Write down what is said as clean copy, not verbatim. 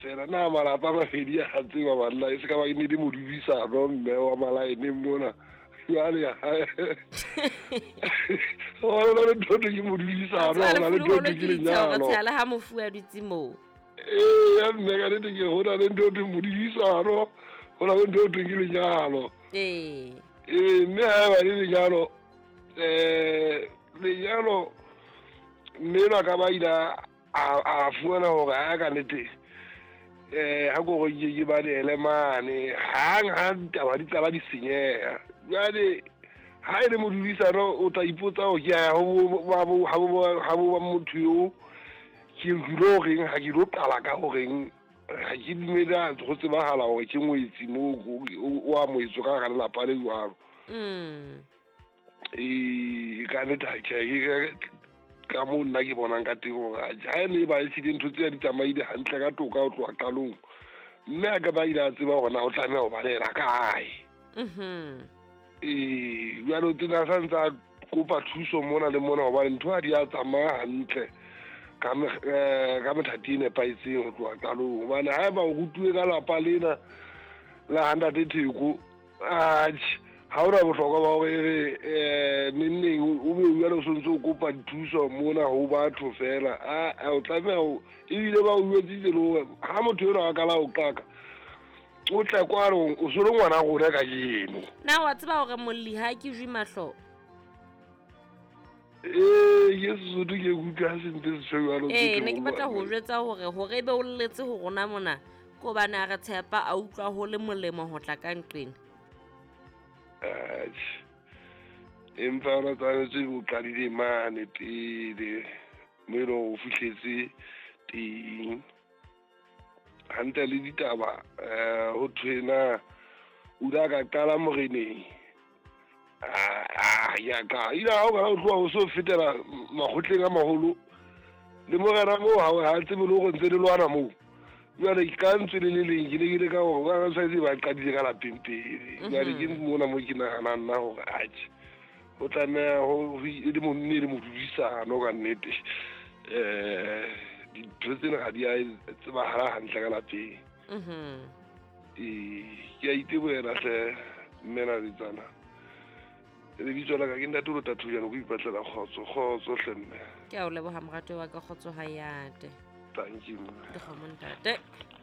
fela na malapa a mabedi a tseba banna e se ka ba e ne di modudisano mme wa malaeneng mona jwale go na le ntho ke modudisano go na le ntho ke lenyalo tsala ha mofu a dutse moo ya mme ka nete ke go na le ntho ke modudisano go na le ntho ke lenyalo mme ha ba le lenyalo lenyalo mme ba ka ba ila a fuana gore a ka nete ha go ke ba le elemane hang ha taba di tla ba di senyega jale ha ile modudisano o tla ipotsa go ya ha bo motho yo ke dilo reng ha ke lo tala ka goreng ha ke dimela go tsebagala gore ke ngwetsi mo o a moetso ka ga lelapa le jwalo ka nete ha ke ka mo nna ke bonang ka teng gore ha ne ba itse ntho tse di tsamaile hantle ka toka o tloa qalong mme a ka ba ile a tseba gona o tlameha go balela kae jalo tena sa ntse a kopa thuso mona le mona gobane ntho ga di a tsamaya hantle ka methati e nepaetseng go tloa qalong gobane ga ba o rutiwe ka lapa lena la hundred theko ha o ra bohlokwa ba gore nenneng o be o jalo o sontse o kopa dithuso mona go batho fela o tlameha ebile ba o uetsitse le gore ga motho yo a kala o qaka o tla kwa re o solo ngwana gore ka jeno na wa tseba gore molli ha ke jwi mahlo ke sesotho ke kutlwa sente sešojalo ne ke batla go jwetsa gore e be o lletse go rona mona ko bane a re tshepa a utlwa go le molemo go tla ka nqeng empa ona tshwanetse o qadile mane pele mo e leng o fitlhetse teng hantle le ditaba go thwena o da ka qala moreneng yaka ila ga o kana o tloa o se o fetela makgotleng a magolo le morena moo ga tsebe le go ntse le lwana moo jale ka ntse le le leng ke ne ke le ka gore ba tshwanetse ba qadile ka lapeng pele jale ke mona mo ke naganang nna gore aje go tlameya e le monne le modudisano ka nnete dintho tsena ga di a tsebagala hantle ka lapeng ke a iteboela tle mmena letsana le bitso la ka ke ntate lo tathoyana go ipatlela kgotso hle mme ke a o leboga morato wa ka kgotso ha yate thank you dikgomo ntate